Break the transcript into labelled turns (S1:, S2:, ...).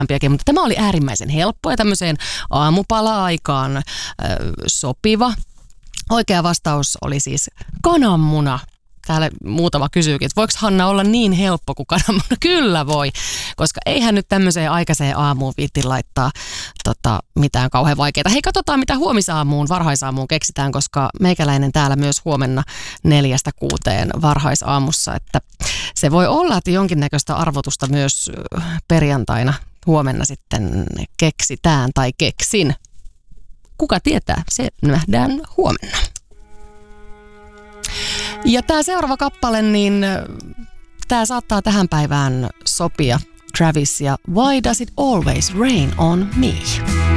S1: mutta tämä oli äärimmäisen helppo ja tämmöiseen aamupala-aikaan sopiva. Oikea vastaus oli siis kananmuna. Täällä muutama kysyykin, että voiko Hanna olla niin helppo kuin kananmuna? Kyllä voi, koska eihän nyt tämmöiseen aikaiseen aamuun viitti laittaa mitään kauhean vaikeaa. Hei, katsotaan mitä huomisaamuun, varhaisaamuun keksitään, koska meikäläinen täällä myös huomenna 4-6 varhaisaamussa. Että se voi olla, että jonkinnäköistä arvotusta myös perjantaina huomenna sitten keksitään tai keksin. Kuka tietää, se nähdään huomenna. Ja tämä seuraava kappale, niin tämä saattaa tähän päivään sopia. Travis ja Why Does It Always Rain on Me?